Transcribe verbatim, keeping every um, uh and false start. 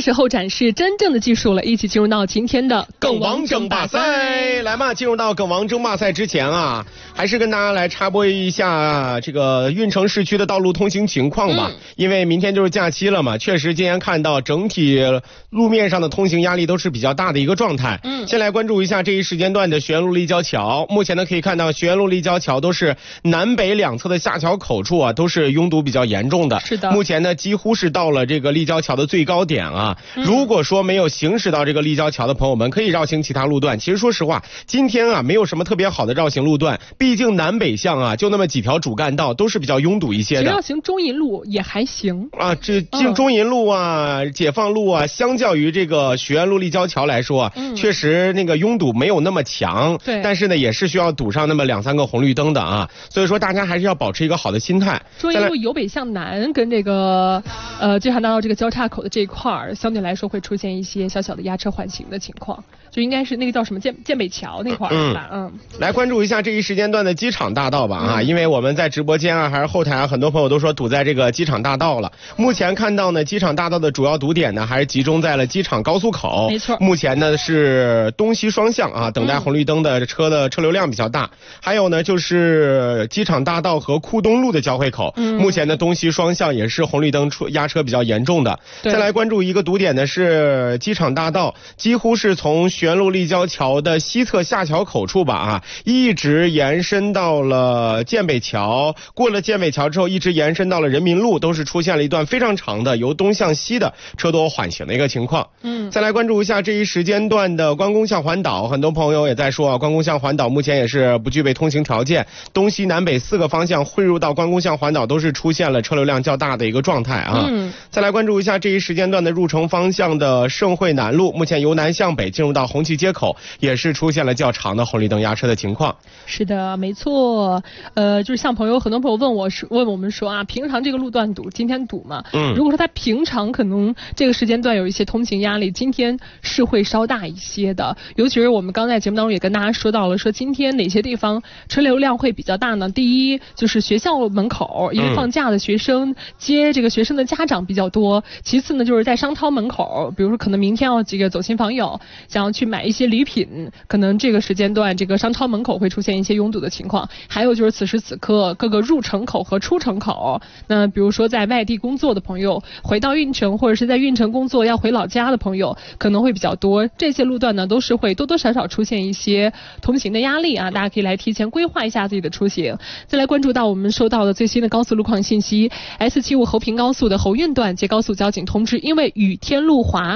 时候展示真正的技术了，一起进入到今天的梗王争霸赛。来嘛，进入到梗王争霸赛之前啊，还是跟大家来插播一下、啊、这个运城市区的道路通行情况吧、嗯、因为明天就是假期了嘛，确实今天看到整体路面上的通行压力都是比较大的一个状态。嗯，先来关注一下这一时间段的学园路立交桥。目前呢可以看到学园路立交桥都是南北两侧的下桥口处啊都是拥堵比较严重的。 是的， 目前呢几乎是到了这个立交桥的最高点啊、嗯、如果说没有行驶到这个立交桥的朋友们可以绕行其他路段。其实说实话今天啊没有什么特别好的绕行路段，毕竟南北向啊就那么几条主干道都是比较拥堵一些的。 绕行中银路也还行啊，这进中银路啊、嗯、解放路啊，相较于这个学园路立交桥来说啊、嗯、确实那个拥堵没有那么强。 对， 但是呢也是需要堵上那么两三个红绿灯的啊，所以说大家还是要保持一个好的心态。 中银路由北向南跟这个呃京杭大道这个交叉口的这一块儿相对来说会出现一些小小的压车缓行的情况，就应该是那个叫什么建建北桥那块儿、嗯、吧。嗯， 来关注一下这一时间段的机场大道吧啊、嗯，因为我们在直播间啊还是后台啊，很多朋友都说堵在这个机场大道了。目前看到呢，机场大道的主要堵点呢还是集中在了机场高速口。 没错， 目前呢是东西双向啊，等待红绿灯的车的车流量比较大。嗯、还有呢就是机场大道和库东路的交汇口，嗯、目前呢东西双向也是红绿灯出压车比较严重的。再来关注一个堵点呢是机场大道，几乎是从学园路立交桥的西侧下桥口处吧啊，一直延伸到了建北桥，过了建北桥之后一直延伸到了人民路，都是出现了一段非常长的由东向西的车多缓行的一个情况。嗯，再来关注一下这一时间段的关公向环岛，很多朋友也在说啊，关公向环岛目前也是不具备通行条件，东西南北四个方向汇入到关公向环岛都是出现了车流量较大的一个状态啊。嗯，再来关注一下这一时间段的入城方向的盛汇南路，目前由南向北进入到红旗街口也是出现了较长的红绿灯压车的情况。 是的，没错。呃，就是像朋友很多朋友问我问我们说啊，平常这个路段堵，今天堵吗？嗯，如果说他平常可能这个时间段有一些通行压力，今天是会稍大一些的。尤其是我们刚在节目当中也跟大家说到了，说今天哪些地方车流量会比较大呢？第一就是学校门口，因为放假的学生、嗯、接这个学生的家长比较多。其次呢，就是在商超门口，比如说可能明天要几个走亲访友，想要去买一些礼品，可能这个时间段这个商超门口会出现一些拥堵的情况。还有就是此时此刻各个入城口和出城口，那比如说在外地工作的朋友回到运城，或者是在运城工作要回老家的朋友可能会比较多。这些路段呢都是会多多少少出现一些通行的压力啊，大家可以来提前规划一下自己的出行。再来关注到我们收到的最新的高速路况信息， S 七十五 侯平高速的侯运段接高速交警通知，因为雨天路滑